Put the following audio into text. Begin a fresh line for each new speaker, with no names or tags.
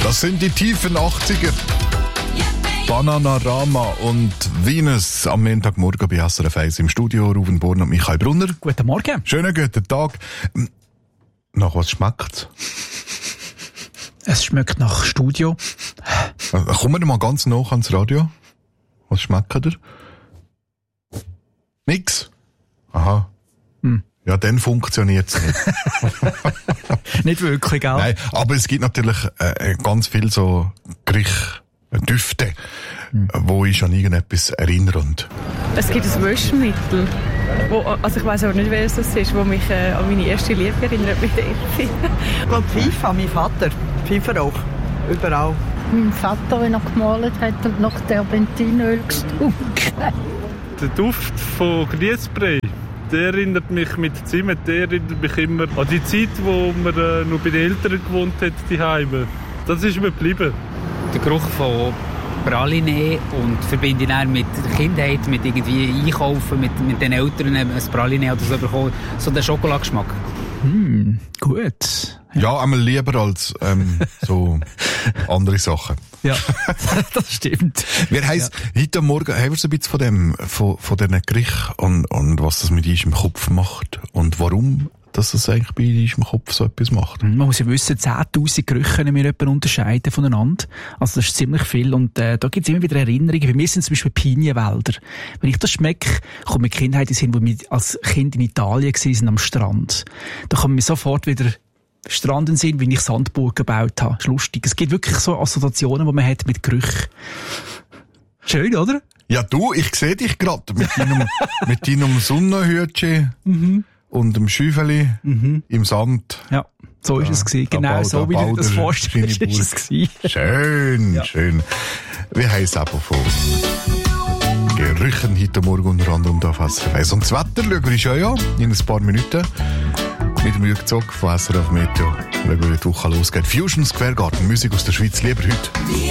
Das sind die tiefen 80er. Bananarama und Venus am Montagmorgen bei SRF 1 im Studio. Ruven Born und Michael Brunner.
Guten Morgen.
Schönen guten Tag. Nach was schmeckt's?
Es schmeckt nach Studio.
Kommen wir mal ganz nah ans Radio. Was schmeckt ihr? Nix? Aha. Ja, dann funktioniert's nicht.
Nicht wirklich, gell?
Nein, aber es gibt natürlich ganz viel so Düfte, wo ich an irgendetwas erinnern.
Es gibt ein Waschmittel, also ich weiss aber nicht, welches das ist, das mich an meine erste Liebe erinnert mit der Elfi.
Ich glaube Pfeife, mein Vater. Pfeifer auch. Überall.
Mein Vater, wenn er gemalt hat und nach Terpentinöl gestunken.
Der Duft von Grießbrei, der erinnert mich mit Zimt, der erinnert mich immer an die Zeit, wo man noch bei den Eltern gewohnt hat, die Heime. Das ist mir geblieben.
Der Geruch von Praline und verbinde ich dann mit der Kindheit, mit irgendwie Einkaufen, mit den Eltern ein Praline oder so bekommen. So der Schokoladengeschmack.
Gut.
Ja, einmal lieber als so andere Sachen.
Ja, das stimmt.
Wir heisst, heute Morgen haben wir so ein bisschen von diesen Gerichten und was das mit uns im Kopf macht und warum dass es eigentlich bei uns im Kopf so etwas macht.
Man muss ja wissen, 10'000 Gerüche können wir etwa unterscheiden voneinander. Also das ist ziemlich viel und da gibt es immer wieder Erinnerungen. Bei mir sind zum Beispiel Pinienwälder. Wenn ich das schmecke, kommt mir Kindheit hin, wo wir als Kind in Italien waren, am Strand. Da kommen mir sofort wieder Strand in den Sinn, wie ich Sandburgen gebaut habe. Das ist lustig. Es gibt wirklich so Assoziationen, die man hat mit Gerüchen. Schön, oder?
Ja, du, ich sehe dich gerade mit deinem Sonnenhütchen und dem Schäufeli im Sand.
Ja, so ist es gewesen. Genau so, wie du dir das vorstellst, ist es gewesen.
Schön, ja. Schön. Wir haben es aber von Gerüchen heute Morgen unter anderem da auf SRF 1. Und das Wetter schauen wir schon ja in ein paar Minuten. Mit dem Rückzug von SRF Meteo. Schauen wir, wie die Woche losgeht. Fusion Square Garden, Musik aus der Schweiz, lieber heute.